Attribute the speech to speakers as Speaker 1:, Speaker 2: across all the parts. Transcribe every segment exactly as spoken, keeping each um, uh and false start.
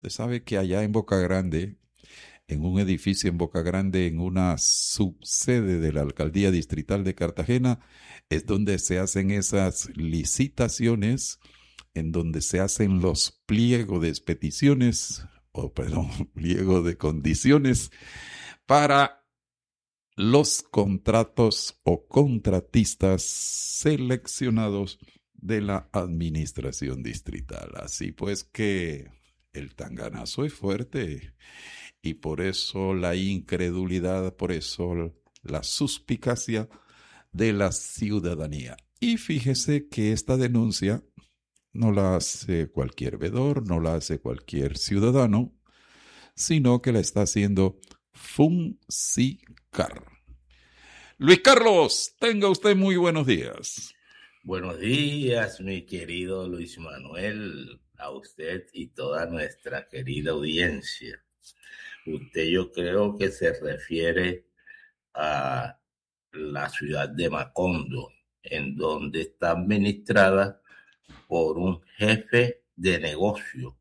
Speaker 1: Usted sabe que allá en Boca Grande, en un edificio en Boca Grande, en una subsede de la Alcaldía Distrital de Cartagena, es donde se hacen esas licitaciones, en donde se hacen los pliegos de peticiones, o perdón, pliego de condiciones para los contratos o contratistas seleccionados de la administración distrital. Así pues que el tanganazo es fuerte y por eso la incredulidad, por eso la suspicacia de la ciudadanía. Y fíjese que esta denuncia no la hace cualquier vedor, no la hace cualquier ciudadano, sino que la está haciendo Funsicar. Luis Carlos, tenga usted muy buenos días.
Speaker 2: Buenos días, mi querido Luis Manuel, a usted y toda nuestra querida audiencia. Usted, yo creo que se refiere a la ciudad de Macondo, en donde está administrada por un jefe de negocio.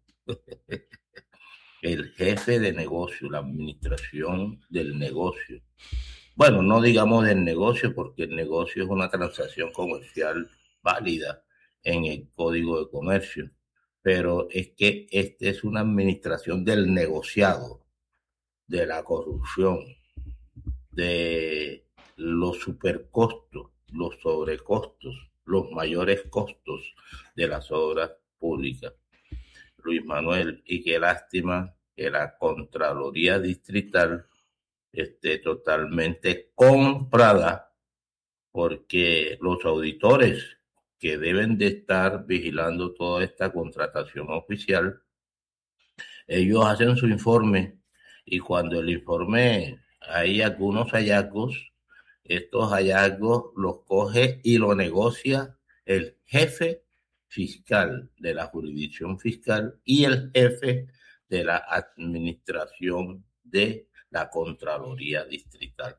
Speaker 2: El jefe de negocio, la administración del negocio. Bueno, no digamos del negocio, porque el negocio es una transacción comercial válida en el Código de Comercio, pero es que esta es una administración del negociado, de la corrupción, de los supercostos, los sobrecostos, los mayores costos de las obras públicas. Luis Manuel, y qué lástima que la Contraloría Distrital esté totalmente comprada, porque los auditores que deben de estar vigilando toda esta contratación oficial, ellos hacen su informe y cuando el informe hay algunos hallazgos, estos hallazgos los coge y lo negocia el jefe fiscal de la jurisdicción fiscal y el jefe de la administración de la Contraloría Distrital.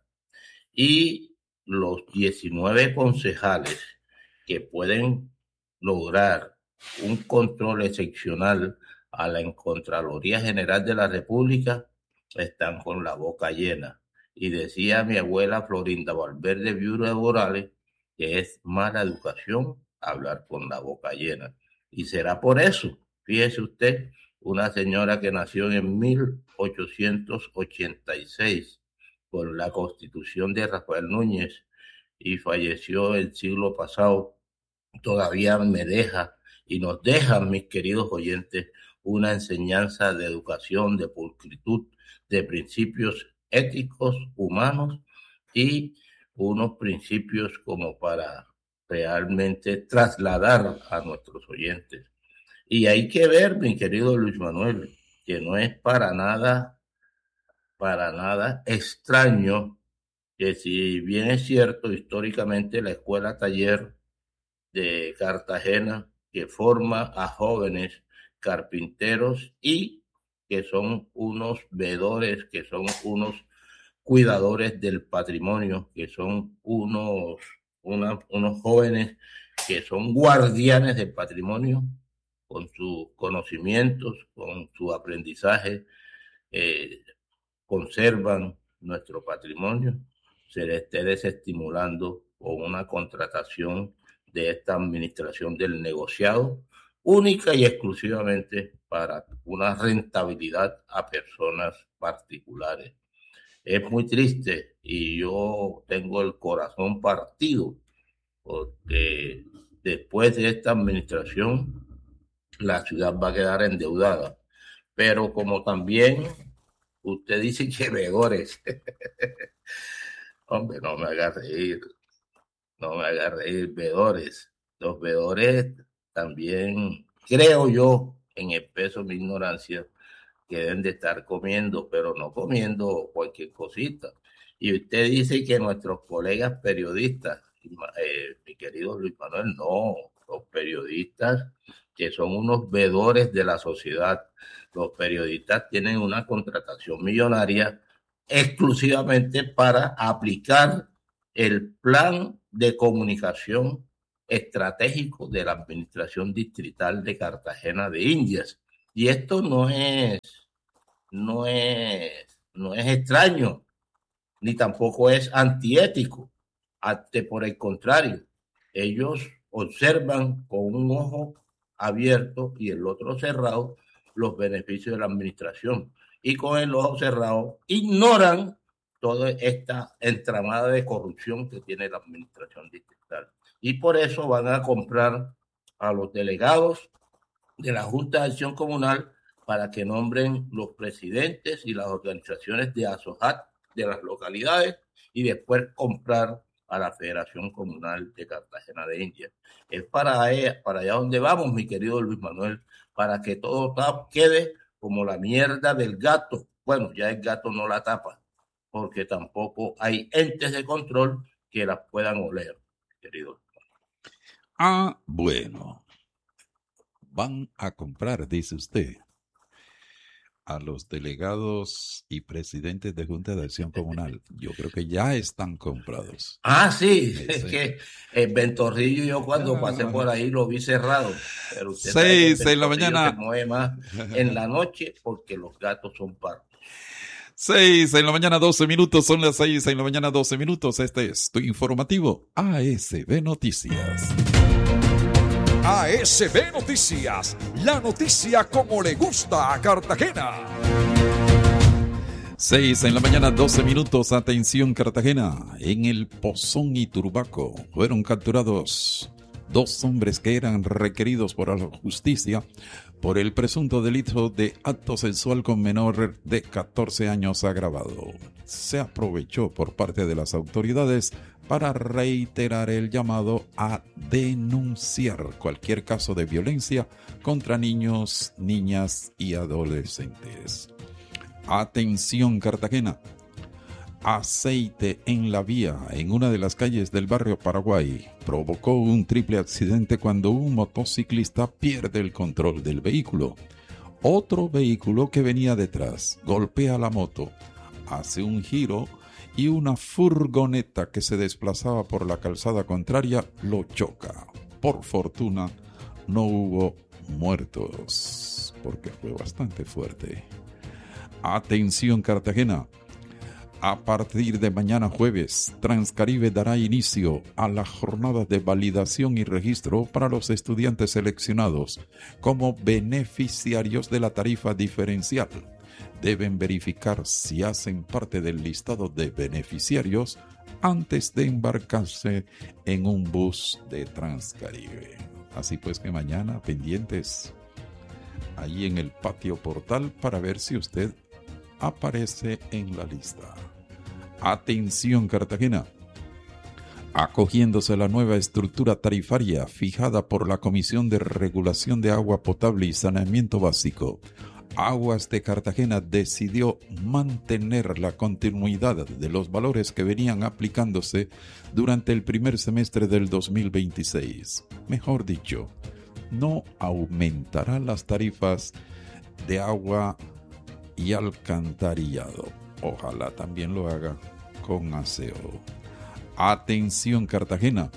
Speaker 2: Y los diecinueve concejales que pueden lograr un control excepcional a la Contraloría General de la República están con la boca llena. Y decía mi abuela Florinda Valverde Viuda de Morales que es mala educación hablar con la boca llena. Y será por eso, fíjese usted, una señora que nació en mil ochocientos ochenta y seis con la Constitución de Rafael Núñez y falleció el siglo pasado, todavía me deja y nos deja, mis queridos oyentes, una enseñanza de educación, de pulcritud, de principios éticos, humanos y unos principios como para realmente trasladar a nuestros oyentes. Y hay que ver, mi querido Luis Manuel, que no es para nada, para nada extraño que, si bien es cierto, históricamente la escuela taller de Cartagena, que forma a jóvenes carpinteros y que son unos veedores, que son unos cuidadores del patrimonio, que son unos, una, unos jóvenes que son guardianes del patrimonio, con sus conocimientos, con su aprendizaje, eh, conservan nuestro patrimonio, se le esté desestimulando con una contratación de esta administración del negociado, única y exclusivamente para una rentabilidad a personas particulares. Es muy triste y yo tengo el corazón partido porque después de esta administración la ciudad va a quedar endeudada. Pero como también usted dice que veedores, hombre, no me haga reír, no me haga reír, veedores. Los veedores también, creo yo, en el peso de mi ignorancia, que deben de estar comiendo, pero no comiendo cualquier cosita. Y usted dice que nuestros colegas periodistas, eh, mi querido Luis Manuel, no, los periodistas que son unos veedores de la sociedad, los periodistas tienen una contratación millonaria exclusivamente para aplicar el plan de comunicación estratégico de la Administración Distrital de Cartagena de Indias, Y esto no es, no es, no es extraño, ni tampoco es antiético. Ante, por el contrario, ellos observan con un ojo abierto y el otro cerrado los beneficios de la administración. Y con el ojo cerrado ignoran toda esta entramada de corrupción que tiene la administración distrital. Y por eso van a comprar a los delegados de la Junta de Acción Comunal para que nombren los presidentes y las organizaciones de ASOJAT de las localidades y después comprar a la Federación Comunal de Cartagena de Indias. Es para allá, para allá donde vamos, mi querido Luis Manuel, para que todo quede como la mierda del gato. Bueno, ya el gato no la tapa, porque tampoco hay entes de control que las puedan oler, querido.
Speaker 1: Ah, bueno. Van a comprar, dice usted, a los delegados y presidentes de Junta de Acción Comunal. Yo creo que ya están comprados.
Speaker 2: Ah, sí, sí. Es que el Ventorrillo, yo cuando ah, pasé por ahí lo vi cerrado. Pero usted
Speaker 1: seis en la mañana.
Speaker 2: Se mueve más en la noche porque los gatos son partos.
Speaker 1: Seis en la mañana, doce minutos. Son las seis en la mañana, doce minutos. Este es tu informativo A S B Noticias.
Speaker 3: A S B Noticias, la noticia como le gusta a Cartagena.
Speaker 1: Seis en la mañana, doce minutos. Atención, Cartagena. En el Pozón y Turbaco fueron capturados dos hombres que eran requeridos por la justicia por el presunto delito de acto sexual con menor de catorce años agravado. Se aprovechó por parte de las autoridades para reiterar el llamado a denunciar cualquier caso de violencia contra niños, niñas y adolescentes. Atención, Cartagena. Aceite en la vía en una de las calles del barrio Paraguay provocó un triple accidente cuando un motociclista pierde el control del vehículo. Otro vehículo que venía detrás golpea la moto, hace un giro y una furgoneta que se desplazaba por la calzada contraria lo choca. Por fortuna no hubo muertos, porque fue bastante fuerte. Atención, Cartagena. A partir de mañana jueves, Transcaribe dará inicio a la jornada de validación y registro para los estudiantes seleccionados como beneficiarios de la tarifa diferencial. Deben verificar si hacen parte del listado de beneficiarios antes de embarcarse en un bus de Transcaribe. Así pues que mañana pendientes ahí en el patio portal para ver si usted aparece en la lista. Atención, Cartagena. Acogiéndose a la nueva estructura tarifaria fijada por la Comisión de Regulación de Agua Potable y Saneamiento Básico, Aguas de Cartagena decidió mantener la continuidad de los valores que venían aplicándose durante el primer semestre del dos mil veintiséis. Mejor dicho, no aumentará las tarifas de agua y alcantarillado. Ojalá también lo haga con aseo. Atención, Cartagena.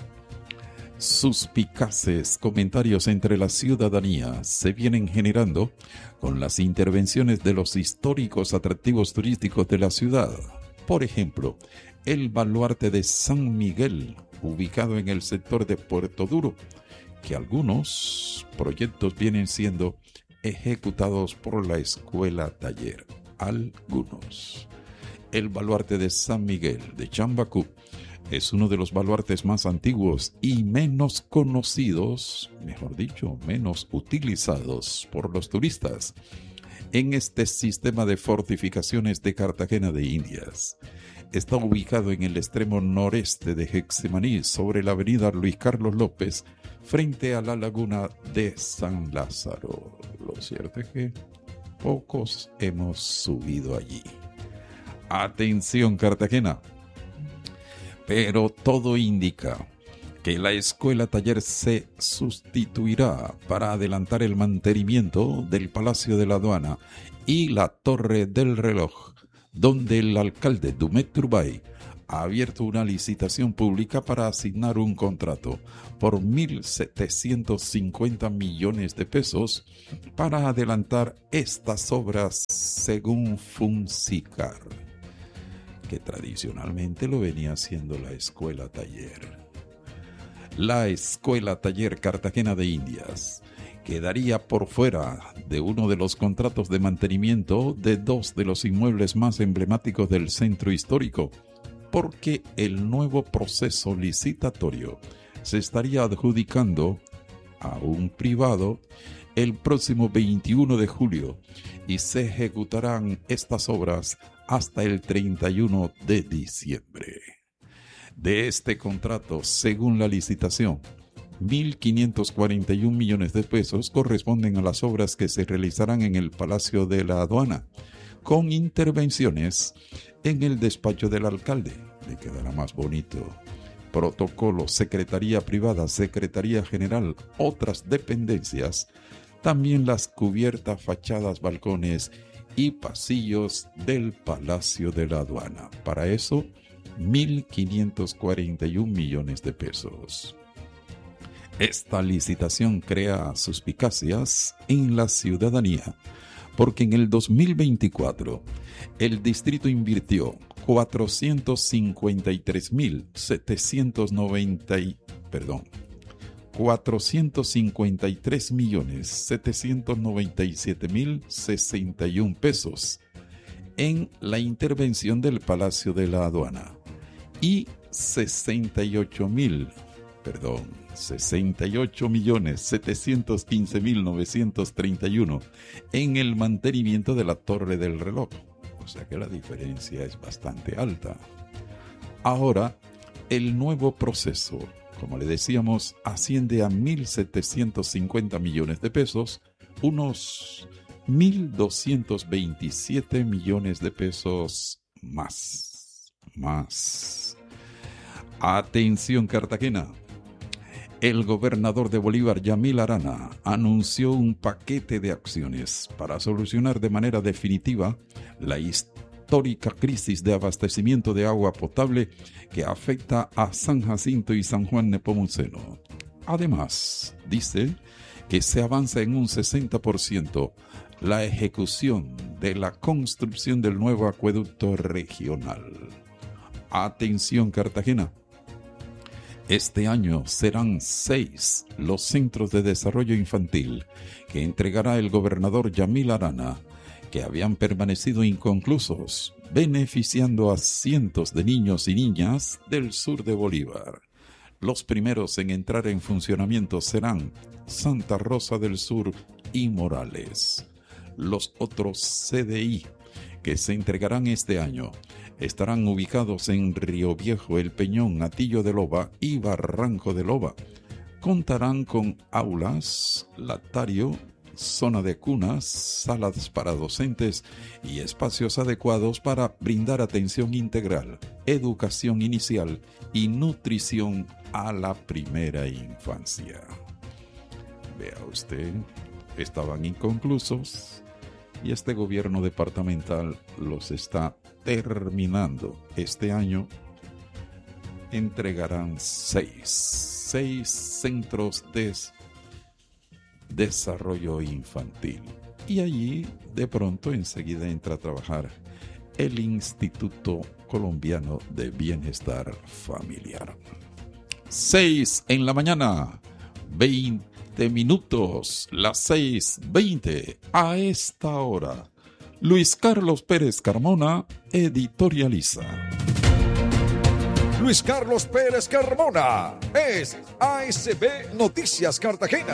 Speaker 1: Suspicaces comentarios entre la ciudadanía se vienen generando con las intervenciones de los históricos atractivos turísticos de la ciudad. Por ejemplo, el baluarte de San Miguel, ubicado en el sector de Puerto Duro, que algunos proyectos vienen siendo ejecutados por la escuela taller. Algunos. El baluarte de San Miguel de Chambacú es uno de los baluartes más antiguos y menos conocidos, mejor dicho, menos utilizados por los turistas en este sistema de fortificaciones de Cartagena de Indias. Está ubicado en el extremo noreste de Getsemaní, sobre la avenida Luis Carlos López, frente a la laguna de San Lázaro. Lo cierto es que pocos hemos subido allí. Atención, Cartagena. Pero todo indica que la escuela taller se sustituirá para adelantar el mantenimiento del Palacio de la Aduana y la Torre del Reloj, donde el alcalde Dumet Turbay ha abierto una licitación pública para asignar un contrato por mil setecientos cincuenta millones de pesos para adelantar estas obras según Funsicar, que tradicionalmente lo venía haciendo la Escuela Taller. La Escuela Taller Cartagena de Indias quedaría por fuera de uno de los contratos de mantenimiento de dos de los inmuebles más emblemáticos del centro histórico, porque el nuevo proceso licitatorio se estaría adjudicando a un privado el próximo veintiuno de julio y se ejecutarán estas obras hasta el treinta y uno de diciembre. De este contrato, según la licitación, mil quinientos cuarenta y un millones de pesos corresponden a las obras que se realizarán en el Palacio de la Aduana, con intervenciones en el despacho del alcalde. Le quedará más bonito. Protocolo, secretaría privada, secretaría general, otras dependencias, también las cubiertas, fachadas, balcones y pasillos del Palacio de la Aduana. Para eso, mil quinientos cuarenta y un millones de pesos. Esta licitación crea suspicacias en la ciudadanía, porque en el dos mil veinticuatro el distrito invirtió cuatrocientos cincuenta y tres mil setecientos noventa, perdón, cuatrocientos cincuenta y tres millones setecientos noventa y siete mil sesenta y un pesos en la intervención del Palacio de la Aduana y sesenta y ocho mil, perdón, sesenta y ocho millones setecientos quince mil novecientos treinta y uno en el mantenimiento de la Torre del Reloj. O sea que la diferencia es bastante alta. Ahora, el nuevo proceso, como le decíamos, asciende a mil setecientos cincuenta millones de pesos, unos mil doscientos veintisiete millones de pesos más. Más. Atención, Cartagena. El gobernador de Bolívar, Yamil Arana, anunció un paquete de acciones para solucionar de manera definitiva la histórica crisis de abastecimiento de agua potable que afecta a San Jacinto y San Juan Nepomuceno. Además, dice que se avanza en un sesenta por ciento la ejecución de la construcción del nuevo acueducto regional. Atención, Cartagena. Este año serán seis los centros de desarrollo infantil que entregará el gobernador Yamil Arana, que habían permanecido inconclusos, beneficiando a cientos de niños y niñas del sur de Bolívar. Los primeros en entrar en funcionamiento serán Santa Rosa del Sur y Morales. Los otros C D I que se entregarán este año estarán ubicados en Río Viejo, El Peñón, Atillo de Loba y Barranco de Loba. Contarán con aulas, lactario, zona de cunas, salas para docentes y espacios adecuados para brindar atención integral, educación inicial y nutrición a la primera infancia. Vea usted, estaban inconclusos y este gobierno departamental los está terminando. Este año entregarán seis, seis centros de desarrollo infantil. Y allí, de pronto, enseguida entra a trabajar el Instituto Colombiano de Bienestar Familiar. Seis en la mañana, veinte minutos, las seis veinte. A esta hora, Luis Carlos Pérez Carmona editorializa.
Speaker 3: Luis Carlos Pérez Carmona es A S B Noticias Cartagena.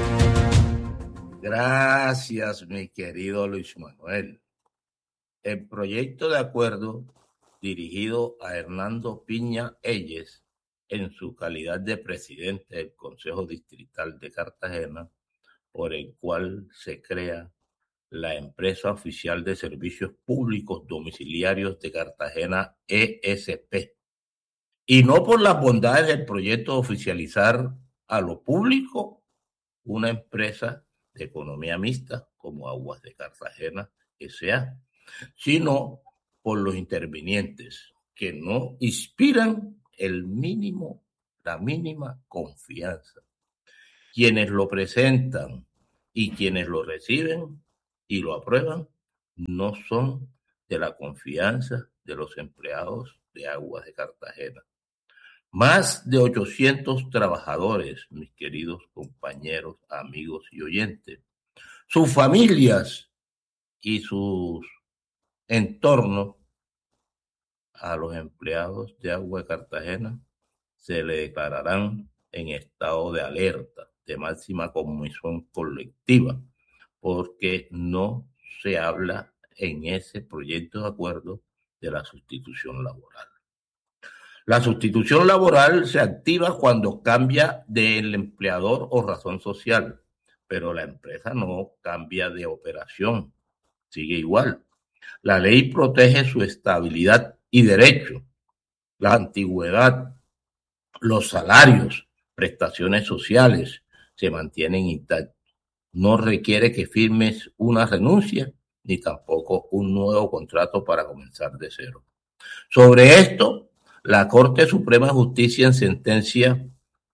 Speaker 2: Gracias, mi querido Luis Manuel. El proyecto de acuerdo dirigido a Hernando Piña Eyes en su calidad de presidente del Consejo Distrital de Cartagena, por el cual se crea la Empresa Oficial de Servicios Públicos Domiciliarios de Cartagena, E S P. Y no por las bondades del proyecto oficializar a lo público una empresa de economía mixta como Aguas de Cartagena S A, sino por los intervinientes que no inspiran el mínimo, la mínima confianza. Quienes lo presentan y quienes lo reciben y lo aprueban no son de la confianza de los empleados de Aguas de Cartagena. Más de ochocientos trabajadores, mis queridos compañeros, amigos y oyentes, sus familias y sus entornos, a los empleados de Aguas de Cartagena se le declararán en estado de alerta, de máxima conmoción colectiva, porque no se habla en ese proyecto de acuerdo de la sustitución laboral. La sustitución laboral se activa cuando cambia del empleador o razón social, pero la empresa no cambia de operación, sigue igual. La ley protege su estabilidad y derecho, la antigüedad, los salarios, prestaciones sociales se mantienen intactos. No requiere que firmes una renuncia ni tampoco un nuevo contrato para comenzar de cero. Sobre esto, la Corte Suprema de Justicia en sentencia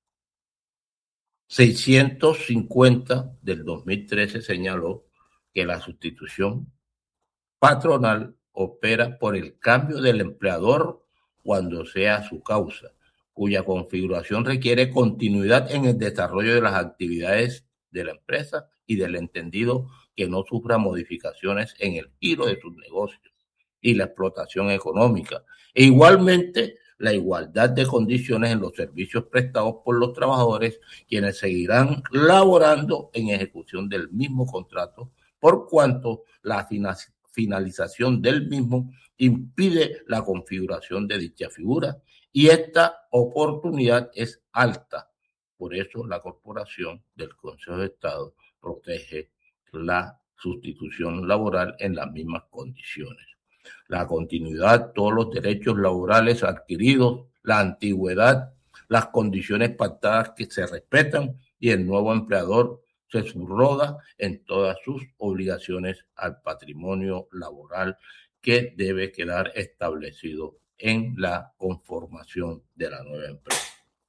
Speaker 2: seiscientos cincuenta del dos mil trece señaló que la sustitución patronal opera por el cambio del empleador cuando sea su causa, cuya configuración requiere continuidad en el desarrollo de las actividades de la empresa y del entendido que no sufra modificaciones en el giro de sus negocios y la explotación económica. E igualmente, la igualdad de condiciones en los servicios prestados por los trabajadores, quienes seguirán laborando en ejecución del mismo contrato, por cuanto la finalización del mismo impide la configuración de dicha figura y esta oportunidad es alta. Por eso la Corporación del Consejo de Estado protege la sustitución laboral en las mismas condiciones. La continuidad, todos los derechos laborales adquiridos, la antigüedad, las condiciones pactadas que se respetan y el nuevo empleador se subroga en todas sus obligaciones al patrimonio laboral que debe quedar establecido en la conformación de la nueva empresa.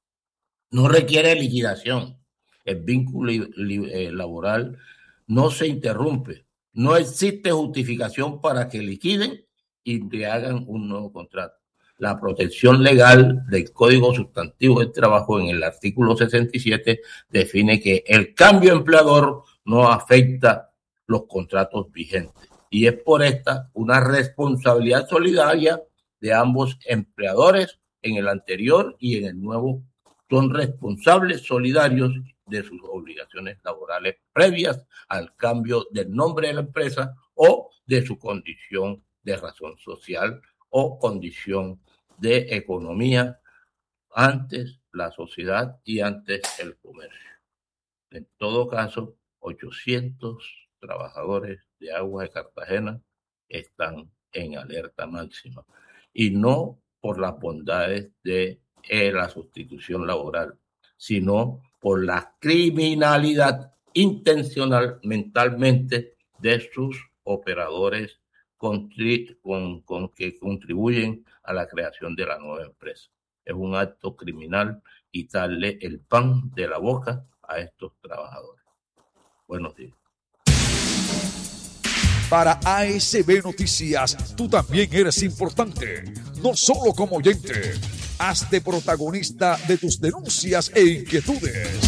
Speaker 2: No requiere liquidación. El vínculo laboral no se interrumpe. No existe justificación para que liquiden y le hagan un nuevo contrato. La protección legal del Código Sustantivo del Trabajo en el artículo sesenta y siete define que el cambio empleador no afecta los contratos vigentes. Y es por esta una responsabilidad solidaria de ambos empleadores en el anterior y en el nuevo. Son responsables solidarios de sus obligaciones laborales previas al cambio del nombre de la empresa o de su condición de razón social o condición de economía antes la sociedad y antes el comercio. En todo caso, ochocientos trabajadores de Aguas de Cartagena están en alerta máxima y no por las bondades de eh, la sustitución laboral, sino por la criminalidad intencional mentalmente de sus operadores con, con, con que contribuyen a la creación de la nueva empresa. Es un acto criminal quitarle el pan de la boca a estos trabajadores. Buenos días.
Speaker 3: Para A S B Noticias, tú también eres importante, no solo como oyente. Hazte protagonista de tus denuncias e inquietudes.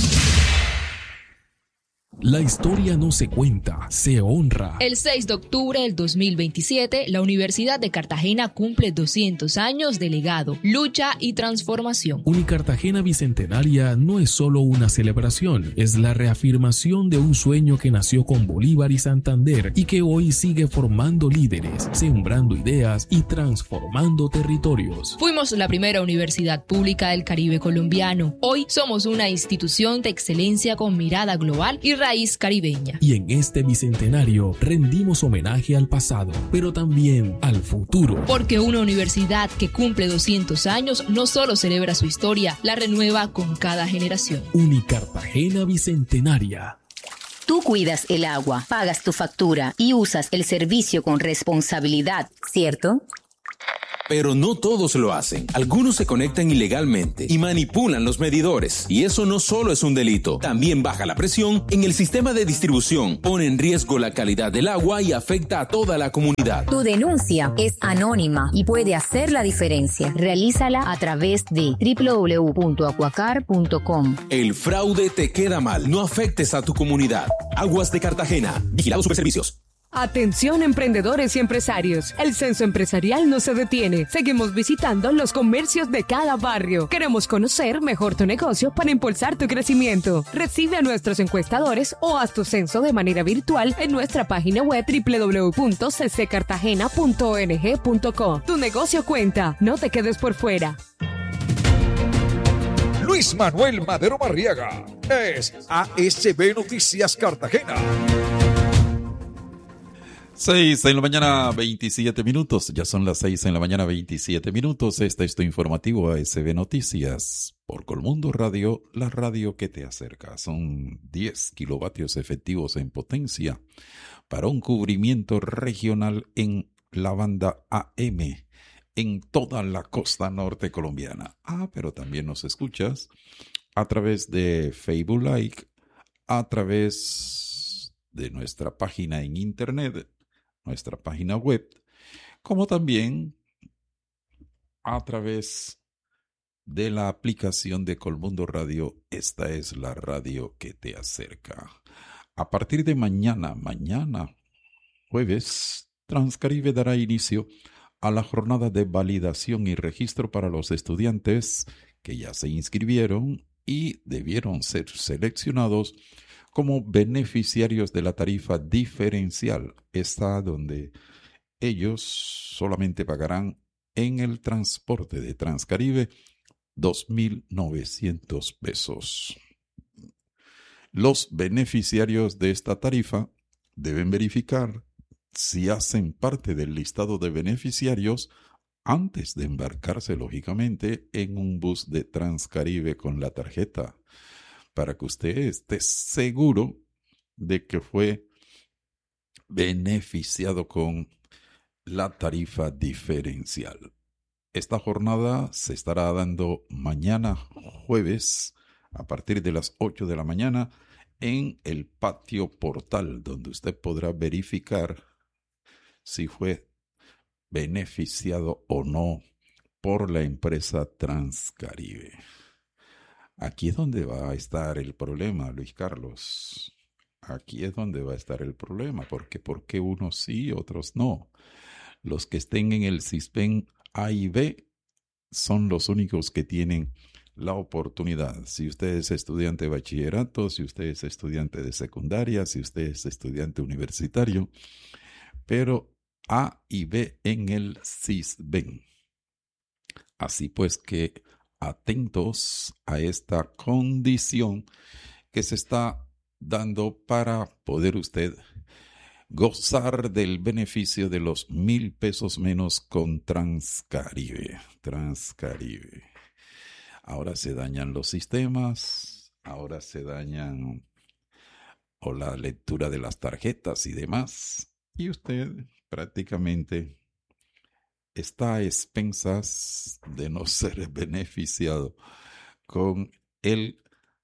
Speaker 4: La historia no se cuenta, se honra.
Speaker 5: El seis de octubre del dos mil veintisiete, la Universidad de Cartagena cumple doscientos años de legado, lucha y transformación.
Speaker 4: Unicartagena Bicentenaria no es solo una celebración, es la reafirmación de un sueño que nació con Bolívar y Santander y que hoy sigue formando líderes, sembrando ideas y transformando territorios.
Speaker 5: Fuimos la primera universidad pública del Caribe colombiano. Hoy somos una institución de excelencia con mirada global y raíz caribeña.
Speaker 4: Y en este bicentenario rendimos homenaje al pasado, pero también al futuro.
Speaker 5: Porque una universidad que cumple doscientos años no solo celebra su historia, la renueva con cada generación.
Speaker 4: Unicartagena Bicentenaria.
Speaker 6: Tú cuidas el agua, pagas tu factura y usas el servicio con responsabilidad, ¿cierto?
Speaker 7: Pero no todos lo hacen. Algunos se conectan ilegalmente y manipulan los medidores. Y eso no solo es un delito, también baja la presión en el sistema de distribución, pone en riesgo la calidad del agua y afecta a toda la comunidad.
Speaker 6: Tu denuncia es anónima y puede hacer la diferencia. Realízala a través de doble u doble u doble u punto acuacar punto com.
Speaker 7: El fraude te queda mal. No afectes a tu comunidad. Aguas de Cartagena. Vigilado Superservicios.
Speaker 8: Atención emprendedores y empresarios, el censo empresarial no se detiene, seguimos visitando los comercios de cada barrio, queremos conocer mejor tu negocio para impulsar tu crecimiento. Recibe a nuestros encuestadores o haz tu censo de manera virtual en nuestra página web doble u doble u doble u punto c c cartagena punto o n g punto co. Tu negocio cuenta, no te quedes por fuera.
Speaker 3: Luis Manuel Madero Marriaga es A S B Noticias Cartagena.
Speaker 1: Seis en la mañana, veintisiete minutos. Ya son las seis en la mañana, veintisiete minutos. Este es tu informativo A S B Noticias por Colmundo Radio, la radio que te acerca. Son diez kilovatios efectivos en potencia para un cubrimiento regional en la banda A M en toda la costa norte colombiana. Ah, pero también nos escuchas a través de Facebook Live, a través de nuestra página en internet, nuestra página web, como también a través de la aplicación de Colmundo Radio. Esta es la radio que te acerca. A partir de mañana, mañana, jueves, Transcaribe dará inicio a la jornada de validación y registro para los estudiantes que ya se inscribieron y debieron ser seleccionados como beneficiarios de la tarifa diferencial, esta donde ellos solamente pagarán en el transporte de Transcaribe dos mil novecientos pesos. Los beneficiarios de esta tarifa deben verificar si hacen parte del listado de beneficiarios antes de embarcarse, lógicamente, en un bus de Transcaribe con la tarjeta, para que usted esté seguro de que fue beneficiado con la tarifa diferencial. Esta jornada se estará dando mañana jueves a partir de las ocho de la mañana en el patio portal, donde usted podrá verificar si fue beneficiado o no por la empresa Transcaribe. Aquí es donde va a estar el problema, Luis Carlos. Aquí es donde va a estar el problema, porque ¿por qué unos sí, otros no? Los que estén en el CISBEN A y B son los únicos que tienen la oportunidad. Si usted es estudiante de bachillerato, si usted es estudiante de secundaria, si usted es estudiante universitario, pero A y B en el CISBEN. Así pues que atentos a esta condición que se está dando para poder usted gozar del beneficio de los mil pesos menos con Transcaribe. Transcaribe. Ahora se dañan los sistemas, ahora se dañan o la lectura de las tarjetas y demás, y usted prácticamente está a expensas de no ser beneficiado con el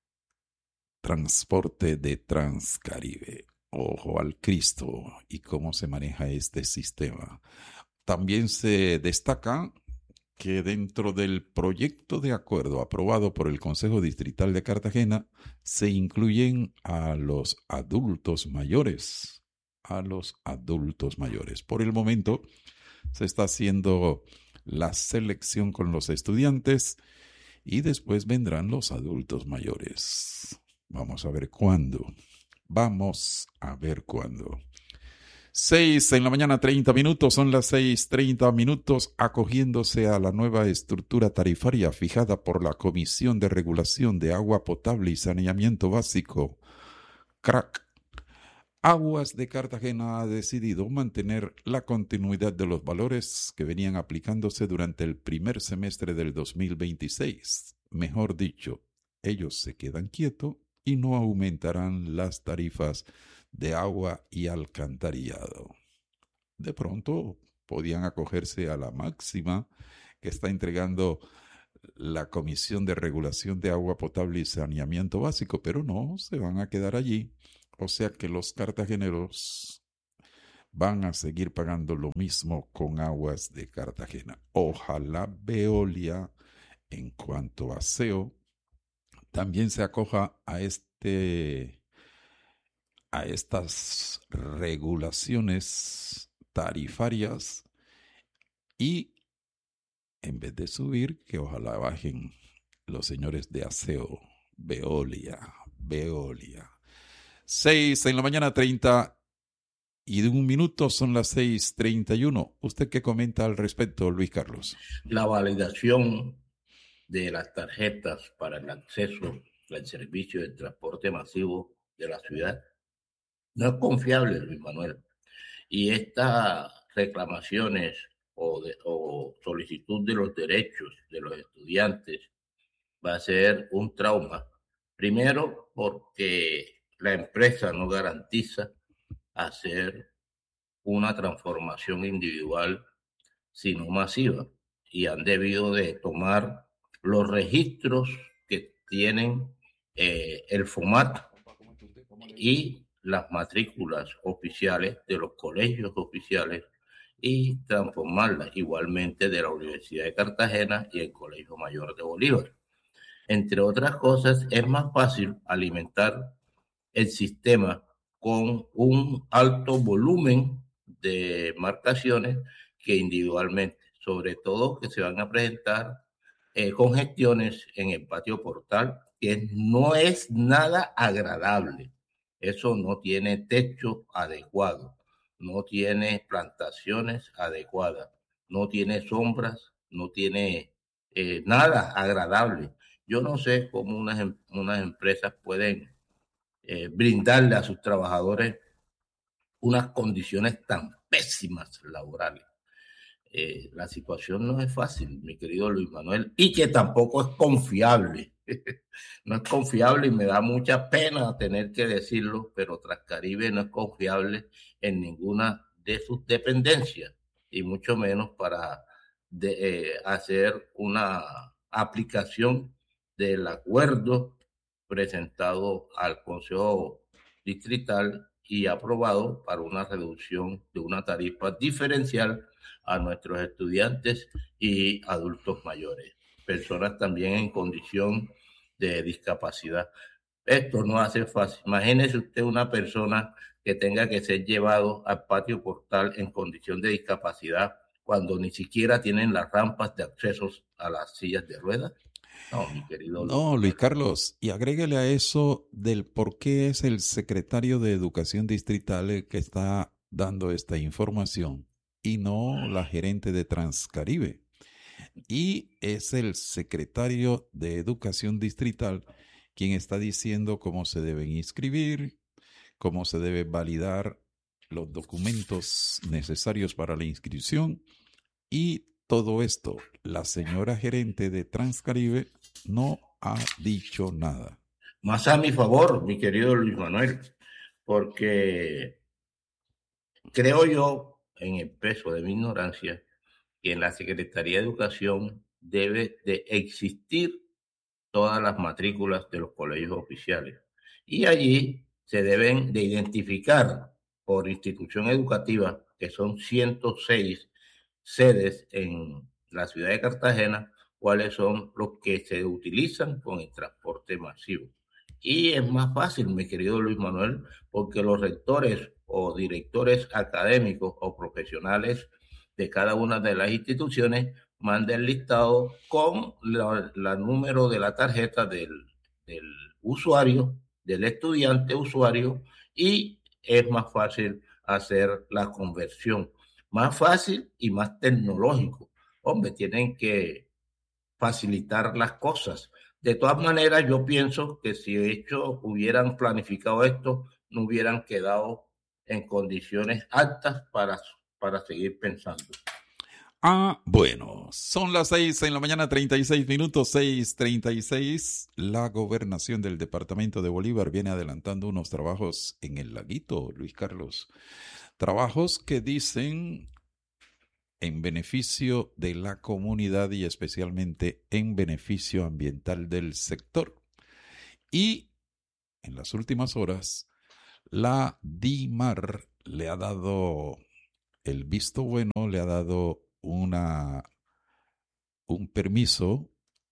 Speaker 1: transporte de Transcaribe. Ojo al Cristo y cómo se maneja este sistema. También se destaca que dentro del proyecto de acuerdo aprobado por el Consejo Distrital de Cartagena se incluyen a los adultos mayores, a los adultos mayores. Por el momento se está haciendo la selección con los estudiantes y después vendrán los adultos mayores. Vamos a ver cuándo. Vamos a ver cuándo. Seis en la mañana, treinta minutos, son las seis, treinta minutos, acogiéndose a la nueva estructura tarifaria fijada por la Comisión de Regulación de Agua Potable y Saneamiento Básico, C R A C. Aguas de Cartagena ha decidido mantener la continuidad de los valores que venían aplicándose durante el primer semestre del dos mil veintiséis. Mejor dicho, ellos se quedan quietos y no aumentarán las tarifas de agua y alcantarillado. De pronto podían acogerse a la máxima que está entregando la Comisión de Regulación de Agua Potable y Saneamiento Básico, pero no, se van a quedar allí. O sea que los cartageneros van a seguir pagando lo mismo con Aguas de Cartagena. Ojalá Veolia, en cuanto a aseo, también se acoja a este a estas regulaciones tarifarias y en vez de subir, que ojalá bajen los señores de aseo. Veolia, Veolia. Seis en la mañana, treinta y de un minuto, son las seis treinta y uno. ¿Usted qué comenta al respecto, Luis Carlos?
Speaker 2: La validación de las tarjetas para el acceso al servicio de transporte masivo de la ciudad no es confiable, Luis Manuel. Y estas reclamaciones o, de, o solicitud de los derechos de los estudiantes va a ser un trauma. Primero, porque la empresa no garantiza hacer una transformación individual, sino masiva. Y han debido de tomar los registros que tienen eh, el FOMAT y las matrículas oficiales de los colegios oficiales y transformarlas igualmente de la Universidad de Cartagena y el Colegio Mayor de Bolívar. Entre otras cosas, es más fácil alimentar el sistema con un alto volumen de marcaciones que individualmente, sobre todo que se van a presentar eh, congestiones en el patio portal, que no es nada agradable. Eso no tiene techo adecuado, no tiene plantaciones adecuadas, no tiene sombras, no tiene eh, nada agradable. Yo no sé cómo unas, unas empresas pueden eh, brindarle a sus trabajadores unas condiciones tan pésimas laborales. Eh, la situación no es fácil, mi querido Luis Manuel, y que tampoco es confiable. No es confiable y me da mucha pena tener que decirlo, pero Transcaribe no es confiable en ninguna de sus dependencias y mucho menos para de, eh, hacer una aplicación del acuerdo presentado al Consejo Distrital y aprobado para una reducción de una tarifa diferencial a nuestros estudiantes y adultos mayores, personas también en condición de discapacidad. Esto no hace fácil. Imagínese usted una persona que tenga que ser llevado al patio portal en condición de discapacidad cuando ni siquiera tienen las rampas de accesos a las sillas de ruedas. No, mi querido.
Speaker 1: No, Luis Carlos, y agréguele a eso del por qué es el secretario de Educación Distrital el que está dando esta información y no la gerente de Transcaribe. Y es el secretario de Educación Distrital quien está diciendo cómo se deben inscribir, cómo se deben validar los documentos necesarios para la inscripción y todo esto. La señora gerente de Transcaribe no ha dicho nada.
Speaker 2: Más a mi favor, mi querido Luis Manuel, porque creo yo, en el peso de mi ignorancia, que en la Secretaría de Educación debe de existir todas las matrículas de los colegios oficiales. Y allí se deben de identificar por institución educativa, que son ciento seis sedes en la ciudad de Cartagena, cuáles son los que se utilizan con el transporte masivo. Y es más fácil, mi querido Luis Manuel, porque los rectores o directores académicos o profesionales de cada una de las instituciones manda el listado con la, la número de la tarjeta del, del usuario, del estudiante usuario, y es más fácil hacer la conversión. Más fácil y más tecnológico. Hombre, tienen que facilitar las cosas. De todas maneras, yo pienso que si de hecho hubieran planificado esto, no hubieran quedado en condiciones aptas para, para seguir pensando.
Speaker 1: Ah, bueno, son las seis en la mañana, treinta y seis minutos, seis treinta y seis. La gobernación del departamento de Bolívar viene adelantando unos trabajos en el laguito, Luis Carlos. Trabajos que dicen en beneficio de la comunidad y especialmente en beneficio ambiental del sector. Y en las últimas horas, la DIMAR le ha dado el visto bueno, le ha dado una, un permiso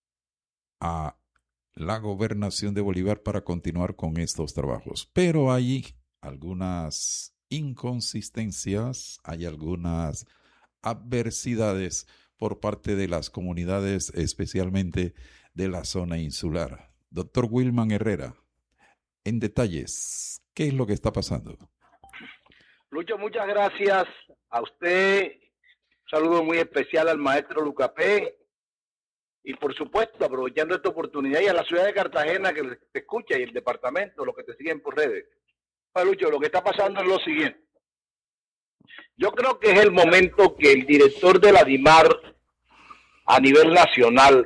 Speaker 1: a la gobernación de Bolívar para continuar con estos trabajos. Pero hay algunas inconsistencias, hay algunas adversidades por parte de las comunidades, especialmente de la zona insular. Doctor Wilman Herrera, en detalles, ¿qué es lo que está pasando?
Speaker 9: Lucho, muchas gracias a usted. Un saludo muy especial al maestro Lucapé. Y por supuesto, aprovechando esta oportunidad, y a la ciudad de Cartagena que te escucha y el departamento, los que te siguen por redes. Bueno, Lucho, lo que está pasando es lo siguiente. Yo creo que es el momento que el director de la DIMAR a nivel nacional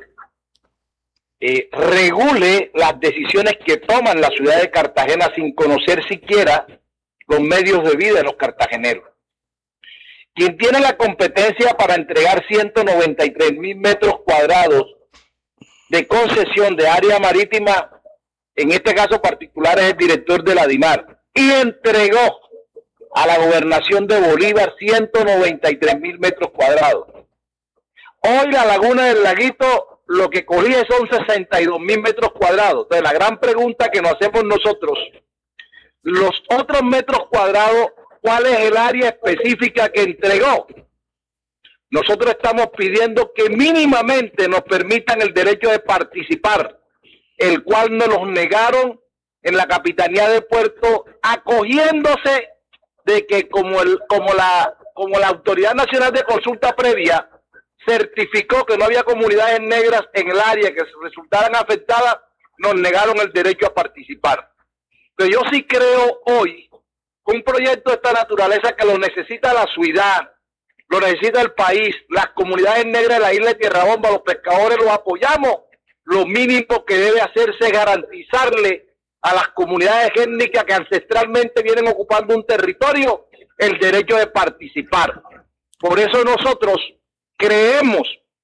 Speaker 9: eh, regule las decisiones que toman la ciudad de Cartagena sin conocer siquiera los medios de vida de los cartageneros. Quien tiene la competencia para entregar ciento noventa y tres mil metros cuadrados de concesión de área marítima, en este caso particular es el director de la DIMAR, y entregó a la gobernación de Bolívar ciento noventa y tres mil metros cuadrados. Hoy la laguna del Laguito lo que cogía son sesenta y dos mil metros cuadrados. Entonces la gran pregunta que nos hacemos nosotros, los otros metros cuadrados, ¿cuál es el área específica que entregó? Nosotros estamos pidiendo que mínimamente nos permitan el derecho de participar, el cual nos los negaron en la Capitanía de Puerto, acogiéndose de que como el como la como la Autoridad Nacional de Consulta Previa certificó que no había comunidades negras en el área que resultaran afectadas, nos negaron el derecho a participar. Pero yo sí creo hoy que un proyecto de esta naturaleza que lo necesita la ciudad, lo necesita el país, las comunidades negras de la isla de Tierra Bomba, los pescadores los apoyamos, lo mínimo que debe hacerse es garantizarle a las comunidades étnicas que ancestralmente vienen ocupando un territorio el derecho de participar. Por eso nosotros creemos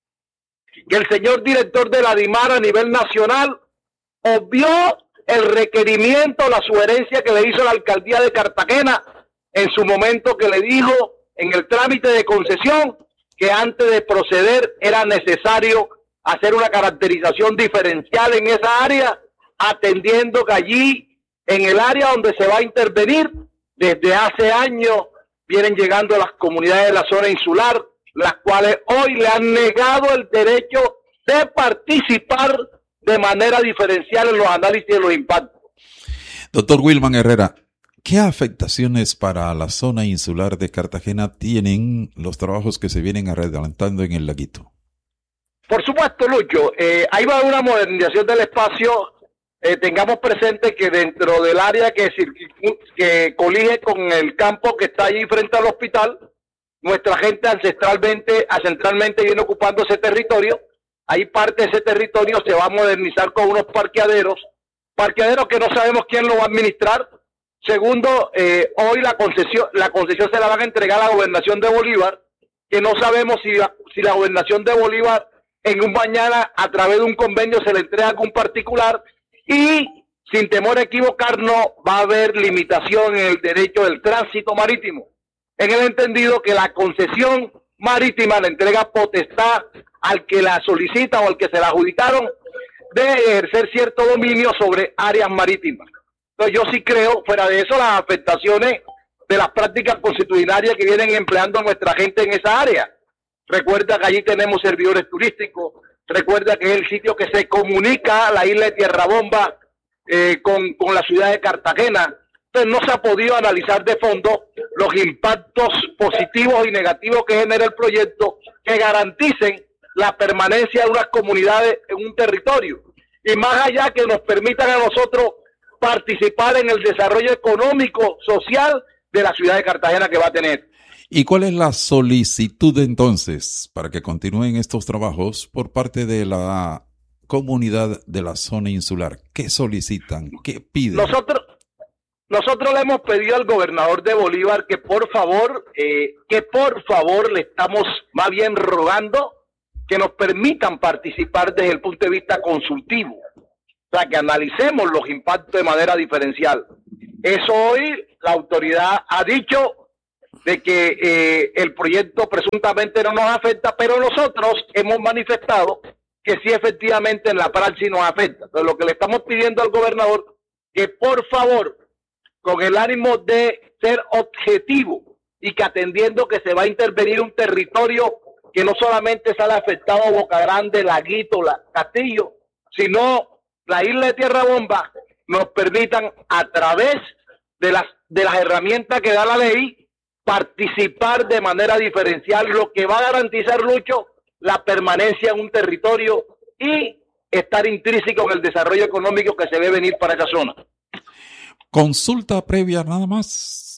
Speaker 9: que el señor director de la DIMAR a nivel nacional obvió el requerimiento, la sugerencia que le hizo la alcaldía de Cartagena en su momento, que le dijo en el trámite de concesión que antes de proceder era necesario hacer una caracterización diferencial en esa área, atendiendo que allí, en el área donde se va a intervenir, desde hace años vienen llegando las comunidades de la zona insular, las cuales hoy le han negado el derecho de participar de manera diferencial en los análisis de los impactos.
Speaker 1: Doctor Wilman Herrera, ¿qué afectaciones para la zona insular de Cartagena tienen los trabajos que se vienen adelantando en el Laguito?
Speaker 9: Por supuesto, Lucho, eh, ahí va una modernización del espacio. Eh, tengamos presente que dentro del área que, que colige con el campo que está allí frente al hospital, nuestra gente ancestralmente, ancestralmente viene ocupando ese territorio. Ahí parte de ese territorio se va a modernizar con unos parqueaderos, parqueaderos que no sabemos quién lo va a administrar. Segundo, eh, hoy la concesión, la concesión se la van a entregar a la gobernación de Bolívar, que no sabemos si la, si la gobernación de Bolívar en un mañana a través de un convenio se le entrega a algún particular. Y sin temor a equivocarnos, va a haber limitación en el derecho del tránsito marítimo, en el entendido que la concesión marítima le entrega potestad al que la solicita o al que se la adjudicaron de ejercer cierto dominio sobre áreas marítimas. Entonces yo sí creo, fuera de eso, las afectaciones de las prácticas constitucionarias que vienen empleando nuestra gente en esa área. Recuerda que allí tenemos servidores turísticos. Recuerda que es el sitio que se comunica la isla de Tierra Bomba eh, con, con la ciudad de Cartagena. Entonces no se ha podido analizar de fondo los impactos positivos y negativos que genera el proyecto, que garanticen la permanencia de unas comunidades en un territorio. Y más allá, que nos permitan a nosotros participar en el desarrollo económico, social de la ciudad de Cartagena que va a tener.
Speaker 1: ¿Y cuál es la solicitud entonces para que continúen estos trabajos por parte de la comunidad de la zona insular? ¿Qué solicitan? ¿Qué piden?
Speaker 9: Nosotros, nosotros le hemos pedido al gobernador de Bolívar que por favor, eh, que por favor le estamos más bien rogando que nos permitan participar desde el punto de vista consultivo. O sea, que analicemos los impactos de manera diferencial. Eso hoy la autoridad ha dicho de que eh, el proyecto presuntamente no nos afecta, pero nosotros hemos manifestado que sí efectivamente en la praxis nos afecta. Entonces lo que le estamos pidiendo al gobernador, que por favor, con el ánimo de ser objetivo y que atendiendo que se va a intervenir un territorio que no solamente sale afectado a Boca Grande, Laguito, la, Castillo, sino la isla de Tierra Bomba, nos permitan a través de las, de las herramientas que da la ley, participar de manera diferencial, lo que va a garantizar, Lucho, la permanencia en un territorio y estar intrínseco en el desarrollo económico que se ve venir para esa zona.
Speaker 1: ¿Consulta previa nada más?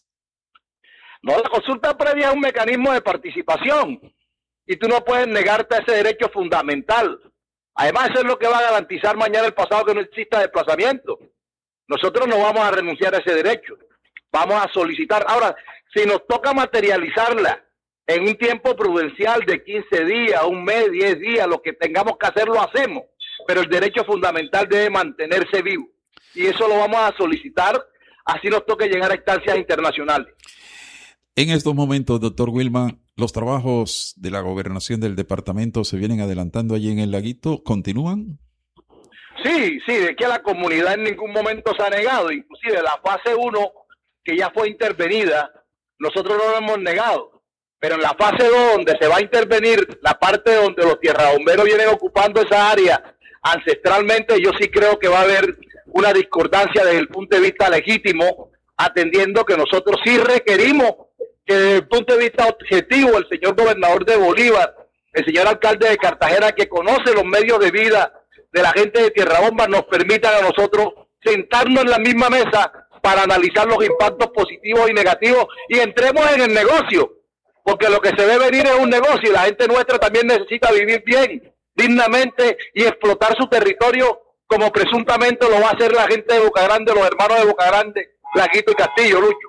Speaker 9: No, la consulta previa es un mecanismo de participación y tú no puedes negarte a ese derecho fundamental. Además, eso es lo que va a garantizar mañana el pasado que no exista desplazamiento. Nosotros no vamos a renunciar a ese derecho. Vamos a solicitar. Ahora, si nos toca materializarla en un tiempo prudencial de quince días, un mes, diez días, lo que tengamos que hacer lo hacemos. Pero el derecho fundamental debe mantenerse vivo. Y eso lo vamos a solicitar, así nos toque llegar a instancias internacionales.
Speaker 1: En estos momentos, doctor Wilman, ¿los trabajos de la gobernación del departamento se vienen adelantando allí en el Laguito? ¿Continúan?
Speaker 9: Sí, sí, de que la comunidad en ningún momento se ha negado. Inclusive la fase uno, que ya fue intervenida, nosotros no lo hemos negado. Pero en la fase dos, donde se va a intervenir la parte donde los tierrabomberos vienen ocupando esa área ancestralmente, yo sí creo que va a haber una discordancia desde el punto de vista legítimo, atendiendo que nosotros sí requerimos que desde el punto de vista objetivo el señor gobernador de Bolívar, el señor alcalde de Cartagena, que conoce los medios de vida de la gente de Tierra Bomba, nos permitan a nosotros sentarnos en la misma mesa para analizar los impactos positivos y negativos y entremos en el negocio, porque lo que se ve venir es un negocio y la gente nuestra también necesita vivir bien, dignamente y explotar su territorio como presuntamente lo va a hacer la gente de Boca Grande, los hermanos de Boca Grande, Laguito y Castillo, Lucho.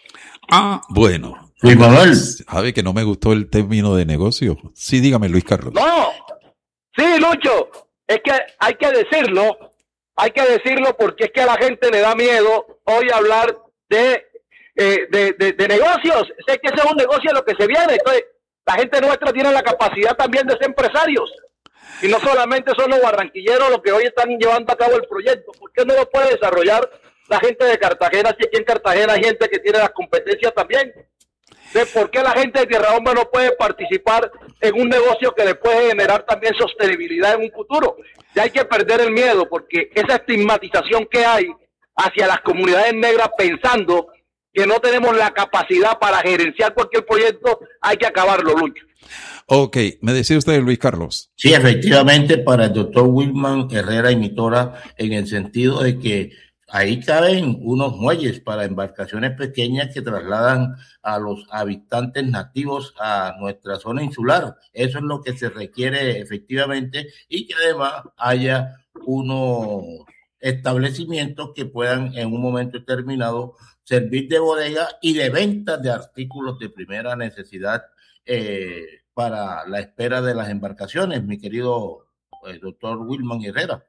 Speaker 1: Ah, bueno.
Speaker 2: Sí, Manuel.
Speaker 1: Sabe que no me gustó el término de negocio. Sí, dígame, Luis Carlos.
Speaker 9: No, sí, Lucho, es que hay que decirlo, hay que decirlo porque es que a la gente le da miedo hoy hablar de, eh, de, de, de negocios. Sé que ese es un negocio lo que se viene. Entonces, la gente nuestra tiene la capacidad también de ser empresarios. Y no solamente son los barranquilleros los que hoy están llevando a cabo el proyecto. ¿Por qué no lo puede desarrollar la gente de Cartagena? Si aquí en Cartagena hay gente que tiene las competencias también. ¿De por qué la gente de Tierra Bomba no puede participar en un negocio que le puede generar también sostenibilidad en un futuro? Ya hay que perder el miedo, porque esa estigmatización que hay hacia las comunidades negras pensando que no tenemos la capacidad para gerenciar cualquier proyecto, hay que acabarlo, Lucho.
Speaker 1: Ok, me decía usted, Luis Carlos.
Speaker 2: Sí, efectivamente, para el doctor Wilman Herrera y Mitora, en el sentido de que ahí caben unos muelles para embarcaciones pequeñas que trasladan a los habitantes nativos a nuestra zona insular. Eso es lo que se requiere efectivamente y que además haya unos establecimientos que puedan en un momento determinado servir de bodega y de venta de artículos de primera necesidad eh, para la espera de las embarcaciones, mi querido eh, doctor Wilman Herrera.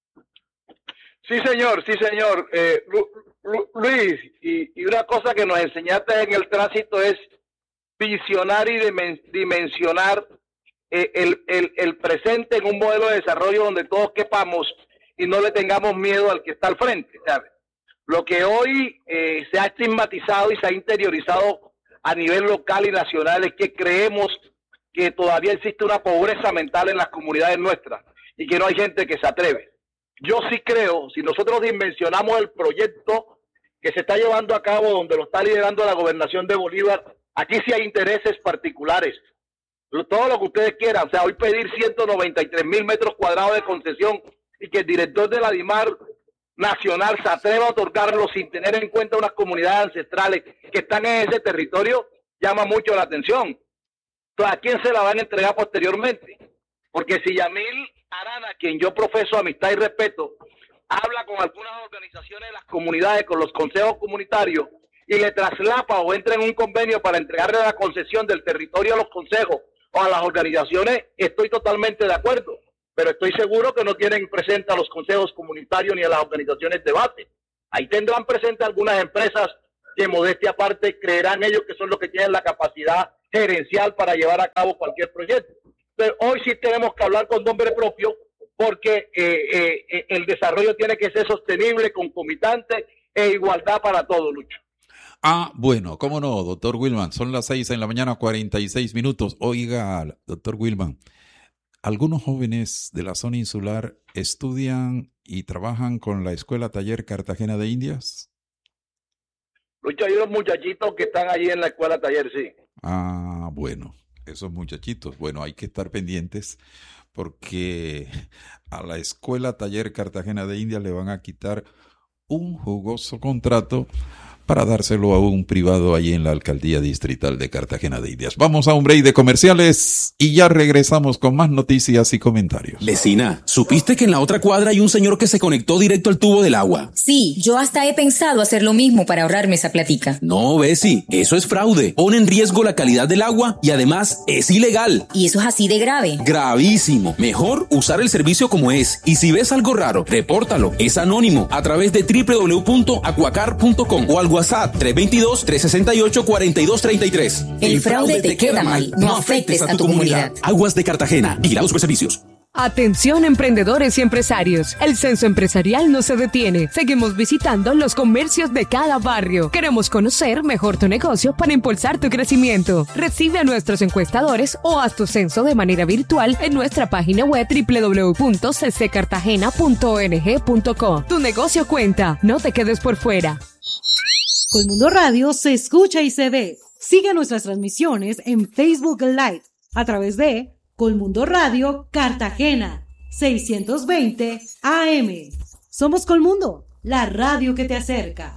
Speaker 9: Sí, señor, sí, señor. Eh, Lu, Lu, Luis, y, y una cosa que nos enseñaste en el tránsito es visionar y dimen, dimensionar eh, el, el, el presente en un modelo de desarrollo donde todos quepamos y no le tengamos miedo al que está al frente, ¿sabes? Lo que hoy eh, se ha estigmatizado y se ha interiorizado a nivel local y nacional es que creemos que todavía existe una pobreza mental en las comunidades nuestras y que no hay gente que se atreve. Yo sí creo, si nosotros dimensionamos el proyecto que se está llevando a cabo, donde lo está liderando la gobernación de Bolívar, aquí sí hay intereses particulares. Todo lo que ustedes quieran, o sea, hoy pedir ciento noventa y tres mil metros cuadrados de concesión y que el director de la DIMAR nacional se atreva a otorgarlo sin tener en cuenta unas comunidades ancestrales que están en ese territorio, llama mucho la atención. Entonces, ¿a quién se la van a entregar posteriormente? Porque si Yamil Arana, quien yo profeso amistad y respeto, habla con algunas organizaciones de las comunidades, con los consejos comunitarios, y le traslapa o entra en un convenio para entregarle la concesión del territorio a los consejos o a las organizaciones, estoy totalmente de acuerdo. Pero estoy seguro que no tienen presente a los consejos comunitarios ni a las organizaciones de base. Ahí tendrán presente algunas empresas que, modestia aparte, creerán ellos que son los que tienen la capacidad gerencial para llevar a cabo cualquier proyecto. Pero hoy sí tenemos que hablar con nombre propio, porque eh, eh, el desarrollo tiene que ser sostenible, concomitante e igualdad para todos, Lucho.
Speaker 1: Ah, bueno, cómo no, doctor Wilman. Son las seis en la mañana, cuarenta y seis minutos. Oiga, doctor Wilman, algunos jóvenes de la zona insular estudian y trabajan con la Escuela Taller Cartagena de Indias.
Speaker 9: Lucho, hay unos muchachitos que están allí en la Escuela Taller, sí.
Speaker 1: Ah, bueno, esos muchachitos, bueno, hay que estar pendientes porque a la Escuela Taller Cartagena de Indias le van a quitar un jugoso contrato para dárselo a un privado allí en la Alcaldía Distrital de Cartagena de Indias. Vamos a un break de comerciales y ya regresamos con más noticias y comentarios.
Speaker 7: Vecina, ¿supiste que en la otra cuadra hay un señor que se conectó directo al tubo del agua?
Speaker 6: Sí, yo hasta he pensado hacer lo mismo para ahorrarme esa platica.
Speaker 7: No, Besi, eso es fraude. Pone en riesgo la calidad del agua y además es ilegal.
Speaker 6: ¿Y eso es así de grave?
Speaker 7: Gravísimo. Mejor usar el servicio como es. Y si ves algo raro, repórtalo. Es anónimo a través de doble u doble u doble u punto acuacar punto com o al WhatsApp tres dos dos, tres seis ocho, cuatro dos tres tres.
Speaker 6: El fraude te queda mal, no afectes a tu comunidad.
Speaker 7: Aguas de Cartagena, Vigilados Superservicios.
Speaker 8: Atención emprendedores y empresarios, el censo empresarial no se detiene, seguimos visitando los comercios de cada barrio, queremos conocer mejor tu negocio para impulsar tu crecimiento. Recibe a nuestros encuestadores o haz tu censo de manera virtual en nuestra página web doble u doble u doble u punto c c cartagena punto o n g punto co. Tu negocio cuenta, no te quedes por fuera.
Speaker 10: Colmundo Radio se escucha y se ve. Sigue nuestras transmisiones en Facebook Live a través de Colmundo Radio Cartagena seiscientos veinte A M. Somos Colmundo, la radio que te acerca.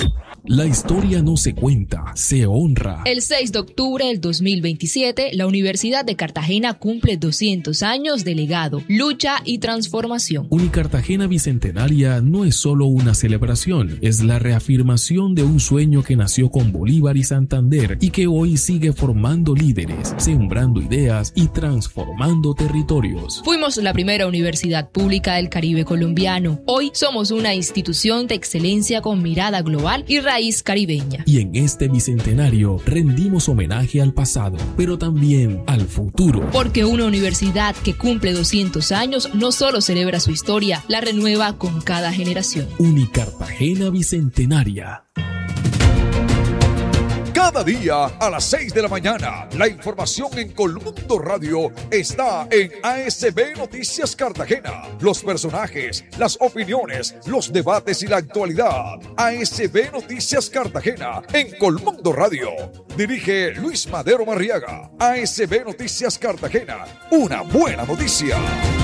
Speaker 4: La historia no se cuenta, se honra.
Speaker 5: El seis de octubre del dos mil veintisiete, la Universidad de Cartagena cumple doscientos años de legado, lucha y transformación.
Speaker 4: Unicartagena Bicentenaria no es solo una celebración, es la reafirmación de un sueño que nació con Bolívar y Santander y que hoy sigue formando líderes, sembrando ideas y transformando territorios.
Speaker 5: Fuimos la primera universidad pública del Caribe colombiano. Hoy somos una institución de excelencia con mirada global y raíz caribeña.
Speaker 4: Y en este bicentenario rendimos homenaje al pasado, pero también al futuro.
Speaker 5: Porque una universidad que cumple doscientos años no solo celebra su historia, la renueva con cada generación.
Speaker 4: Unicartagena Bicentenaria.
Speaker 3: Cada día a las seis de la mañana, la información en Colmundo Radio está en A S B Noticias Cartagena. Los personajes, las opiniones, los debates y la actualidad. A S B Noticias Cartagena en Colmundo Radio. Dirige Luis Madero Marriaga. A S B Noticias Cartagena. Una buena noticia.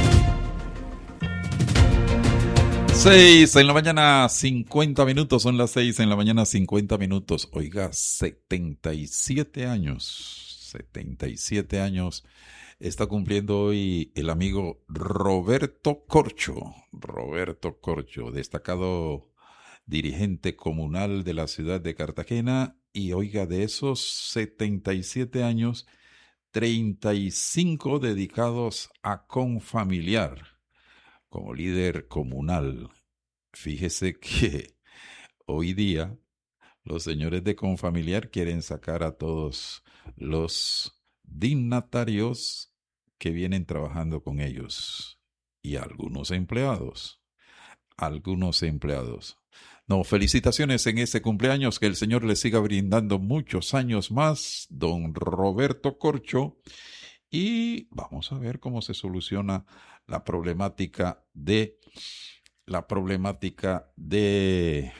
Speaker 1: Seis en la mañana, cincuenta minutos, son las seis en la mañana, cincuenta minutos. Oiga, setenta y siete años, setenta y siete años está cumpliendo hoy el amigo Roberto Corcho. Roberto Corcho, destacado dirigente comunal de la ciudad de Cartagena. Y oiga, de esos setenta y siete años, treinta y cinco dedicados a Confamiliar. Como líder comunal, fíjese que hoy día los señores de Confamiliar quieren sacar a todos los dignatarios que vienen trabajando con ellos y algunos empleados, algunos empleados. No, felicitaciones en ese cumpleaños, que el Señor le siga brindando muchos años más, don Roberto Corcho. Y vamos a ver cómo se soluciona la problemática de la problemática de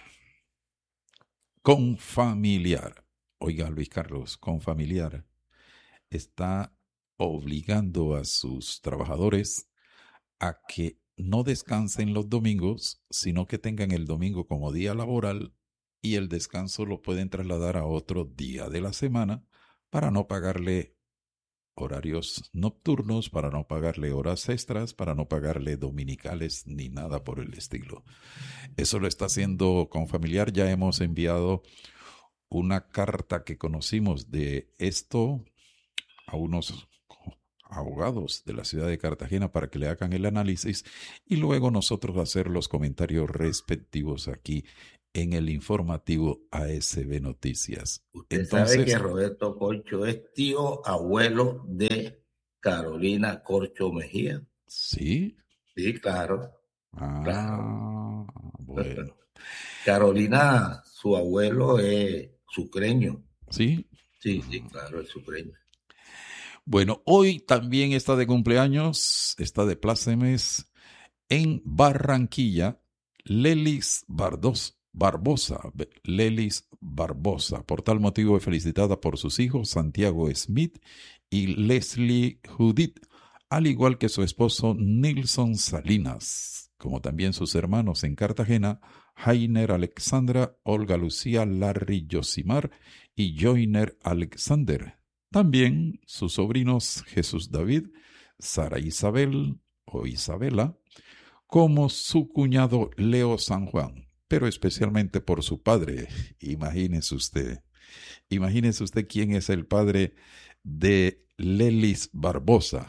Speaker 1: Confamiliar. Oiga, Luis Carlos, Confamiliar está obligando a sus trabajadores a que no descansen los domingos, sino que tengan el domingo como día laboral y el descanso lo pueden trasladar a otro día de la semana para no pagarle horarios nocturnos, para no pagarle horas extras, para no pagarle dominicales ni nada por el estilo. Eso lo está haciendo Confamiliar. Ya hemos enviado una carta que conocimos de esto a unos abogados de la ciudad de Cartagena para que le hagan el análisis y luego nosotros hacer los comentarios respectivos aquí en el informativo A S B Noticias.
Speaker 2: Usted
Speaker 1: Entonces,
Speaker 2: sabe que Roberto Corcho es tío abuelo de Carolina Corcho Mejía.
Speaker 1: ¿Sí?
Speaker 2: Sí, claro.
Speaker 1: Ah,
Speaker 2: claro.
Speaker 1: Bueno.
Speaker 2: Carolina, su abuelo es sucreño.
Speaker 1: ¿Sí?
Speaker 2: Sí, sí, claro, es sucreño.
Speaker 1: Bueno, hoy también está de cumpleaños, está de plácemes en Barranquilla, Lelis Bardos, Barbosa, Lelis Barbosa. Por tal motivo es felicitada por sus hijos Santiago Smith y Leslie Judith, al igual que su esposo Nilson Salinas, como también sus hermanos en Cartagena, Jainer Alexandra, Olga Lucía, Larry Yosimar y Joyner Alexander. También sus sobrinos Jesús David, Sara Isabel o Isabela, como su cuñado Leo San Juan, pero especialmente por su padre. Imagínese usted, imagínese usted quién es el padre de Lelis Barbosa.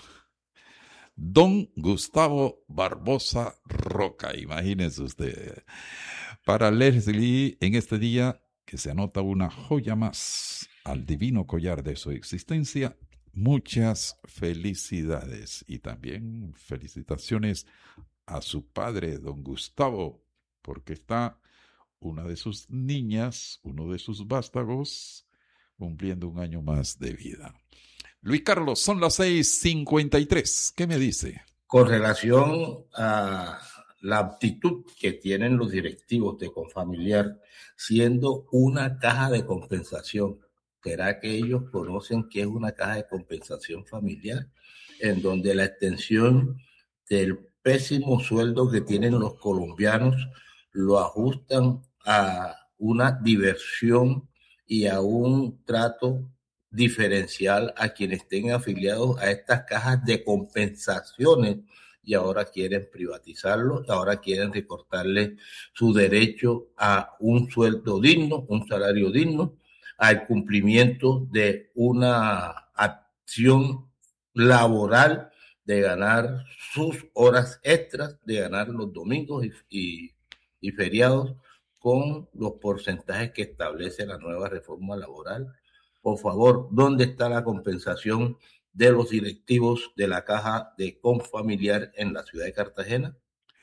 Speaker 1: Don Gustavo Barbosa Roca, imagínese usted. Para Leslie, en este día que se anota una joya más al divino collar de su existencia, muchas felicidades y también felicitaciones a su padre, don Gustavo, porque está una de sus niñas, uno de sus vástagos, cumpliendo un año más de vida. Luis Carlos, son las seis cincuenta y tres. ¿Qué me dice?
Speaker 2: Con relación a la aptitud que tienen los directivos de Confamiliar, siendo una caja de compensación, ¿será que ellos conocen qué es una caja de compensación familiar? En donde la extensión del pésimo sueldo que tienen los colombianos lo ajustan a una diversión y a un trato diferencial a quienes estén afiliados a estas cajas de compensaciones, y ahora quieren privatizarlo, ahora quieren recortarle su derecho a un sueldo digno, un salario digno, al cumplimiento de una acción laboral, de ganar sus horas extras, de ganar los domingos y, y, y feriados con los porcentajes que establece la nueva reforma laboral. Por favor, ¿dónde está la compensación de los directivos de la caja de Confamiliar en la ciudad de Cartagena?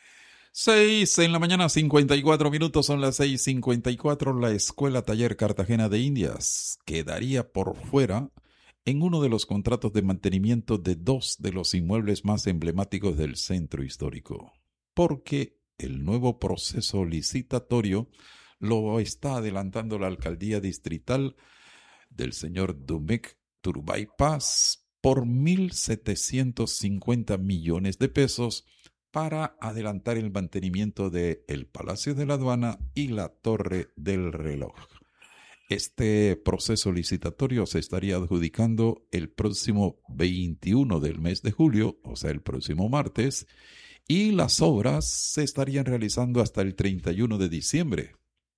Speaker 1: Seis en la mañana, cincuenta y cuatro minutos, son las seis cincuenta y cuatro. La Escuela Taller Cartagena de Indias quedaría por fuera en uno de los contratos de mantenimiento de dos de los inmuebles más emblemáticos del centro histórico, porque el nuevo proceso licitatorio lo está adelantando la alcaldía distrital del señor Dumec Turbay Paz por mil setecientos cincuenta millones de pesos para adelantar el mantenimiento del Palacio de la Aduana y la Torre del Reloj. Este proceso licitatorio se estaría adjudicando el próximo veintiuno del mes de julio, o sea, el próximo martes, y las obras se estarían realizando hasta el treinta y uno de diciembre.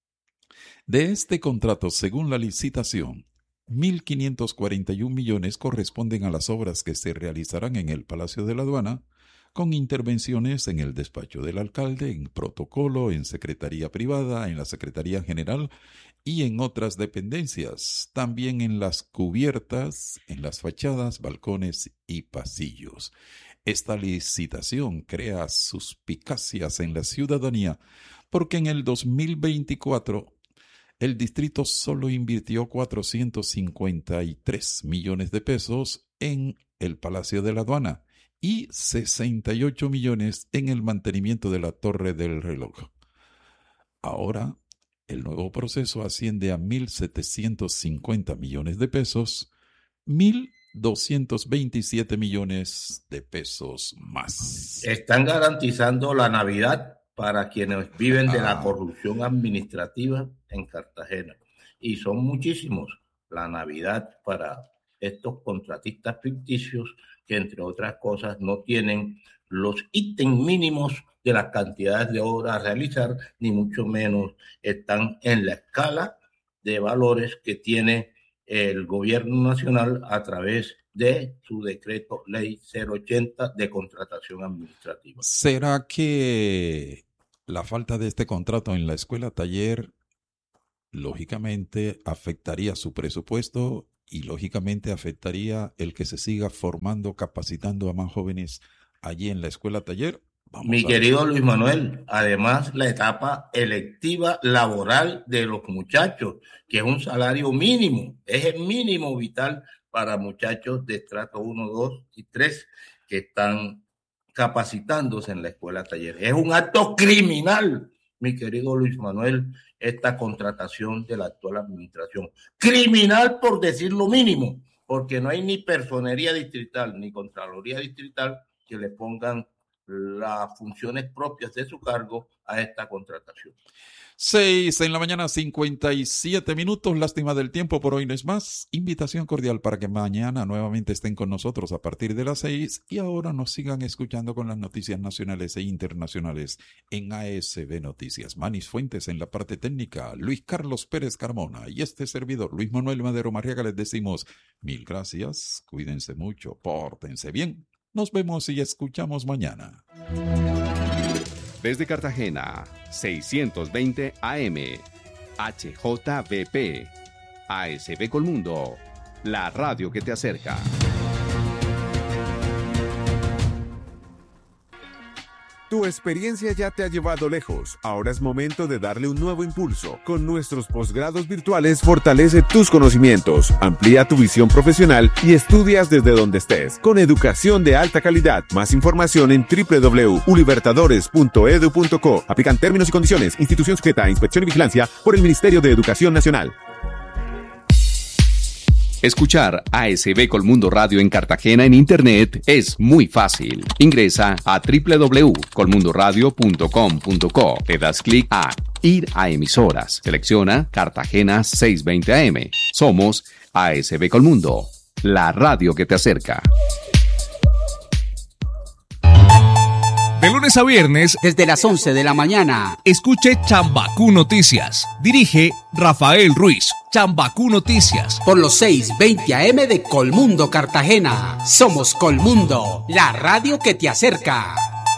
Speaker 1: De este contrato, según la licitación, mil quinientos cuarenta y un millones corresponden a las obras que se realizarán en el Palacio de la Aduana, con intervenciones en el despacho del alcalde, en protocolo, en secretaría privada, en la Secretaría General y en otras dependencias, también en las cubiertas, en las fachadas, balcones y pasillos. Esta licitación crea suspicacias en la ciudadanía porque en el dos mil veinticuatro el distrito solo invirtió cuatrocientos cincuenta y tres millones de pesos en el Palacio de la Aduana y sesenta y ocho millones en el mantenimiento de la Torre del Reloj. Ahora, el nuevo proceso asciende a mil setecientos cincuenta millones de pesos, mil doscientos veintisiete millones de pesos más.
Speaker 2: Están garantizando la Navidad para quienes viven de ah. la corrupción administrativa en Cartagena. Y son muchísimos. La Navidad para estos contratistas ficticios que, entre otras cosas, no tienen los ítems mínimos de las cantidades de obra a realizar, ni mucho menos están en la escala de valores que tiene el gobierno nacional a través de su decreto ley cero ochenta de contratación administrativa.
Speaker 1: ¿Será que la falta de este contrato en la escuela taller lógicamente afectaría su presupuesto y lógicamente afectaría el que se siga formando, capacitando a más jóvenes allí en la escuela taller? Vamos
Speaker 2: Mi querido Luis Manuel, además la etapa electiva laboral de los muchachos, que es un salario mínimo, es el mínimo vital para muchachos de estrato uno, dos y tres que están capacitándose en la escuela taller. Es un acto criminal, mi querido Luis Manuel, esta contratación de la actual administración. Criminal por decir lo mínimo, porque no hay ni personería distrital ni contraloría distrital que le pongan las funciones propias de su cargo a esta contratación.
Speaker 1: Seis en la mañana, cincuenta y siete minutos. Lástima del tiempo, por hoy no es más. Invitación cordial para que mañana nuevamente estén con nosotros a partir de las seis y ahora nos sigan escuchando con las noticias nacionales e internacionales en A S B Noticias. Manis Fuentes en la parte técnica, Luis Carlos Pérez Carmona y este servidor, Luis Manuel Madero Marriaga, les decimos mil gracias, cuídense mucho, pórtense bien. Nos vemos y escuchamos mañana.
Speaker 11: Desde Cartagena, seiscientos veinte A M, H J V P, A S B Colmundo, la radio que te acerca. Tu experiencia ya te ha llevado lejos. Ahora es momento de darle un nuevo impulso. Con nuestros posgrados virtuales, fortalece tus conocimientos, amplía tu visión profesional y estudias desde donde estés. Con educación de alta calidad. Más información en doble u doble u doble u punto ulibertadores punto edu punto co. Aplican términos y condiciones. Institución sujeta a inspección y vigilancia por el Ministerio de Educación Nacional. Escuchar A S B Colmundo Radio en Cartagena en Internet es muy fácil. Ingresa a doble u doble u doble u punto colmundoradio punto com punto co. Le das clic a Ir a emisoras. Selecciona Cartagena seiscientos veinte A M. Somos A S B Colmundo, la radio que te acerca.
Speaker 12: De lunes a viernes, desde las once de la mañana, escuche Chambacú Noticias. Dirige Rafael Ruiz. Chambacú Noticias.
Speaker 13: Por los seiscientos veinte A M de Colmundo, Cartagena. Somos Colmundo, la radio que te acerca.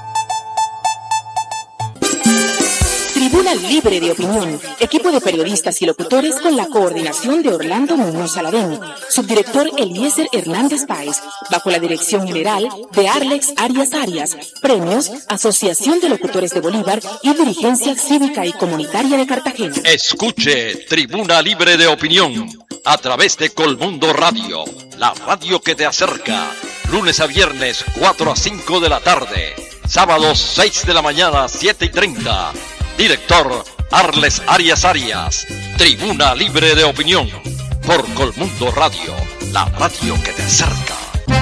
Speaker 14: Tribuna Libre de Opinión, equipo de periodistas y locutores con la coordinación de Orlando Muñoz Saladén, subdirector Eliezer Hernández Páez, bajo la dirección general de Arlex Arias Arias, premios Asociación de Locutores de Bolívar y Dirigencia Cívica y Comunitaria de Cartagena.
Speaker 15: Escuche Tribuna Libre de Opinión a través de Colmundo Radio, la radio que te acerca, lunes a viernes cuatro a cinco de la tarde, sábados seis de la mañana siete y treinta. Director Arles Arias Arias. Tribuna Libre de Opinión por Colmundo Radio, la radio que te acerca.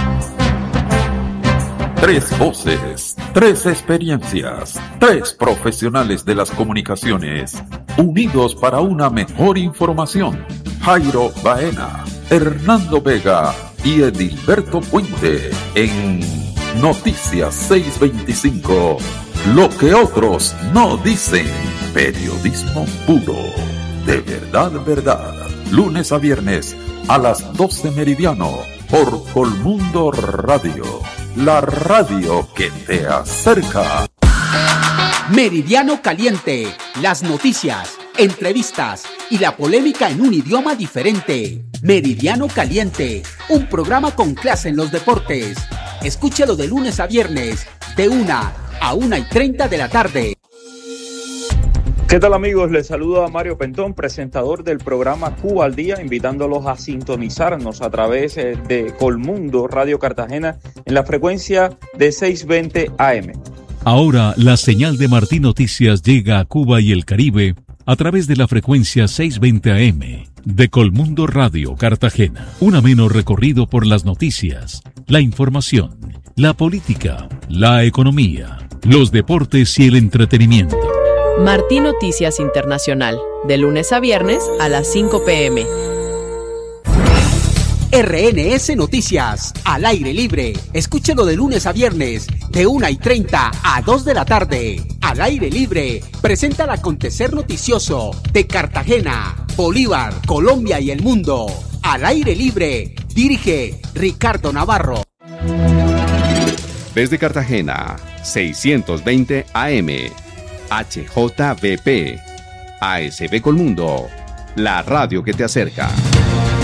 Speaker 1: Tres voces, tres experiencias, tres profesionales de las comunicaciones, unidos para una mejor información. Jairo Baena, Hernando Vega y Edilberto Puente en Noticias seiscientos veinticinco. Lo que otros no dicen. Periodismo puro. De verdad, verdad. Lunes a viernes a las doce meridiano por Colmundo Radio. La radio que te acerca.
Speaker 13: Meridiano Caliente. Las noticias, entrevistas y la polémica en un idioma diferente. Meridiano Caliente. Un programa con clase en los deportes. Escúchalo de lunes a viernes de una a una y treinta de la tarde.
Speaker 16: ¿Qué tal, amigos? Les saluda Mario Pentón, presentador del programa Cuba al Día, invitándolos a sintonizarnos a través de Colmundo Radio Cartagena en la frecuencia de seiscientos veinte A M.
Speaker 17: Ahora la señal de Martín Noticias llega a Cuba y el Caribe a través de la frecuencia seiscientos veinte A M de Colmundo Radio Cartagena. Un ameno recorrido por las noticias, la información, la política, la economía, los deportes y el entretenimiento.
Speaker 18: Martín Noticias Internacional, de lunes a viernes a las cinco p m
Speaker 13: R N S Noticias, al aire libre. Escúchelo de lunes a viernes, de una y treinta a dos de la tarde. Al aire libre, presenta el acontecer noticioso de Cartagena, Bolívar, Colombia y el mundo. Al aire libre, dirige Ricardo Navarro.
Speaker 11: Desde Cartagena, seiscientos veinte A M, H J V P, A S B Colmundo, la radio que te acerca.